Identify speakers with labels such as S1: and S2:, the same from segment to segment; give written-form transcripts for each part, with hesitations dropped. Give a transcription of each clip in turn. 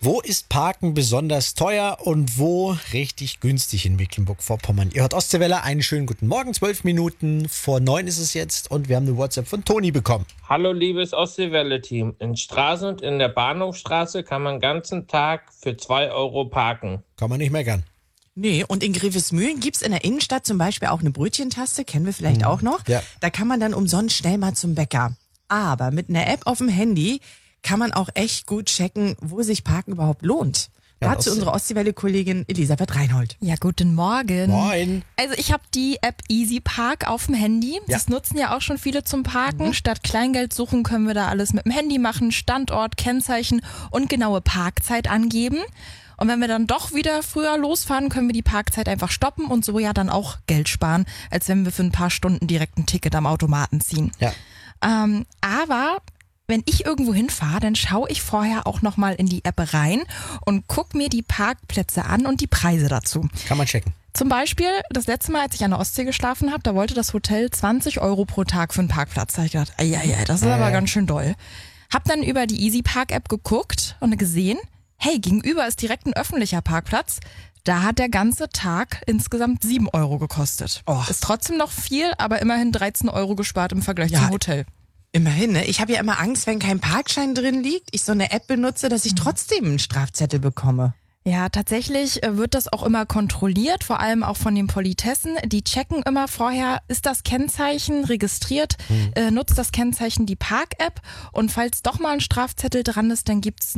S1: Wo ist Parken besonders teuer und wo richtig günstig in Mecklenburg-Vorpommern? Ihr hört Ostseewelle, einen schönen guten Morgen, 12 Minuten vor 9 ist es jetzt und wir haben eine WhatsApp von Toni bekommen.
S2: Hallo liebes Ostseewelle-Team. In Straßen und in der Bahnhofstraße kann man den ganzen Tag für 2 Euro parken.
S1: Kann man nicht meckern.
S3: Nee, und in Grevesmühlen gibt's in der Innenstadt zum Beispiel auch eine Brötchentaste, kennen wir vielleicht auch noch.
S1: Ja.
S3: Da kann man dann umsonst schnell mal zum Bäcker. Aber mit einer App auf dem Handy kann man auch echt gut checken, wo sich Parken überhaupt lohnt.
S1: Ja,
S3: Dazu unsere Ostseewelle-Kollegin Elisabeth Reinhold.
S4: Ja, guten Morgen.
S1: Moin.
S4: Also ich habe die App Easy Park auf dem Handy.
S1: Ja.
S4: Das nutzen ja auch schon viele zum Parken. Statt Kleingeld suchen können wir da alles mit dem Handy machen. Standort, Kennzeichen und genaue Parkzeit angeben. Und wenn wir dann doch wieder früher losfahren, können wir die Parkzeit einfach stoppen und so ja dann auch Geld sparen, als wenn wir für ein paar Stunden direkt ein Ticket am Automaten ziehen.
S1: Ja.
S4: Aber wenn ich irgendwo hinfahre, dann schaue ich vorher auch nochmal in die App rein und gucke mir die Parkplätze an und die Preise dazu.
S1: Kann man checken.
S4: Zum Beispiel, das letzte Mal, als ich an der Ostsee geschlafen habe, da wollte das Hotel 20 Euro pro Tag für einen Parkplatz. Da habe ich gedacht, das ist aber ganz schön doll. Hab dann über die Easy Park App geguckt und gesehen, hey, gegenüber ist direkt ein öffentlicher Parkplatz. Da hat der ganze Tag insgesamt 7 Euro gekostet.
S3: Oh.
S4: Ist trotzdem noch viel, aber immerhin 13 Euro gespart im Vergleich zum Hotel.
S3: Immerhin, ne? Ich habe ja immer Angst, wenn kein Parkschein drin liegt, ich so eine App benutze, dass ich trotzdem einen Strafzettel bekomme.
S4: Ja, tatsächlich wird das auch immer kontrolliert, vor allem auch von den Politessen. Die checken immer vorher, ist das Kennzeichen registriert, nutzt das Kennzeichen die Park-App und falls doch mal ein Strafzettel dran ist, dann gibt's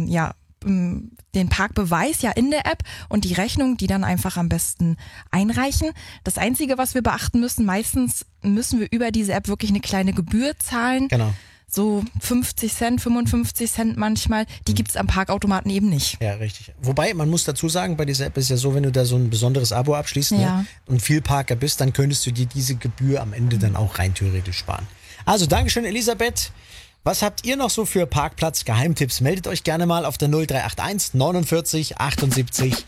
S4: den Parkbeweis ja in der App und die Rechnung, die dann einfach am besten einreichen. Das Einzige, was wir beachten müssen, meistens müssen wir über diese App wirklich eine kleine Gebühr zahlen.
S1: Genau.
S4: So 50 Cent, 55 Cent manchmal. Die gibt's am Parkautomaten eben nicht.
S1: Ja, richtig. Wobei, man muss dazu sagen, bei dieser App ist ja so, wenn du da so ein besonderes Abo abschließt
S4: Ja.
S1: und viel Parker bist, dann könntest du dir diese Gebühr am Ende dann auch rein theoretisch sparen. Also, Dankeschön, Elisabeth. Was habt ihr noch so für Parkplatz-Geheimtipps? Meldet euch gerne mal auf der 0381 49 78